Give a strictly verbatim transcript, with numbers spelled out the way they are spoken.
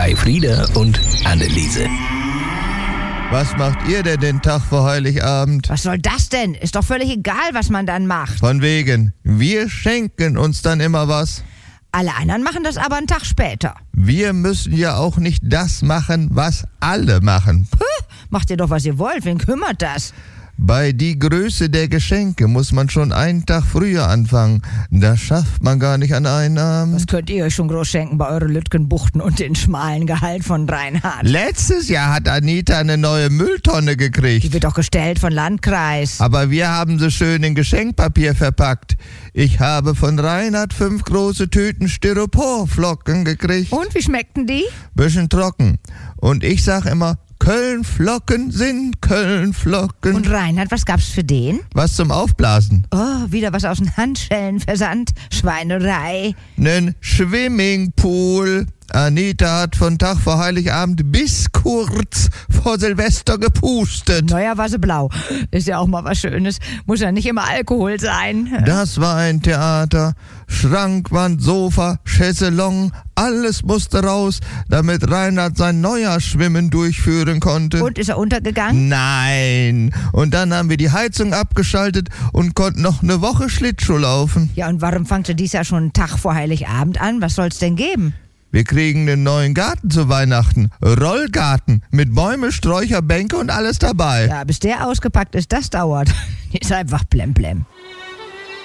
bei Frieda und Anneliese. Was macht ihr denn den Tag vor Heiligabend? Was soll das denn? Ist doch völlig egal, was man dann macht. Von wegen, wir schenken uns dann immer was. Alle anderen machen das aber einen Tag später. Wir müssen ja auch nicht das machen, was alle machen. Puh, macht ihr doch, was ihr wollt. Wen kümmert das? Bei die Größe der Geschenke muss man schon einen Tag früher anfangen. Das schafft man gar nicht an einem Abend. Was könnt ihr euch schon groß schenken bei euren Lütgenbuchten und den schmalen Gehalt von Reinhard? Letztes Jahr hat Anita eine neue Mülltonne Die gekriegt. wird doch gestellt von Landkreis. Aber wir haben sie schön in Geschenkpapier verpackt. Ich habe von Reinhard fünf große Tüten Styroporflocken gekriegt. Und, wie schmeckten die? Bisschen trocken. Und ich sag immer, Kölnflocken sind Kölnflocken. Und Reinhard, was gab's für den? Was zum Aufblasen? Oh, wieder was aus den Handschellen versandt. Schweinerei. Nen Swimmingpool. Anita hat von Tag vor Heiligabend bis kurz vor Silvester gepustet. Neuer war sie blau. Ist ja auch mal was Schönes. Muss ja nicht immer Alkohol sein. Das war ein Theater. Schrankwand, Sofa, Chaiselong, alles musste raus, damit Reinhard sein Neujahrsschwimmen durchführen konnte. Und, ist er untergegangen? Nein. Und dann haben wir die Heizung abgeschaltet und konnten noch eine Woche Schlittschuh laufen. Ja, und warum fangt ihr dies Jahr schon einen Tag vor Heiligabend an? Was soll's denn geben? Wir kriegen einen neuen Garten zu Weihnachten. Rollgarten mit Bäume, Sträucher, Bänke und alles dabei. Ja, bis der ausgepackt ist, das dauert. Ist einfach blemblem.